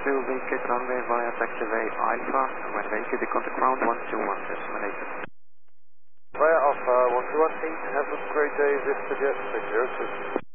to vacate runway via taxiway Alpha. When vacated, contact ground 121, decimated. Via Alpha 121, have a great day, Vista Jet 602.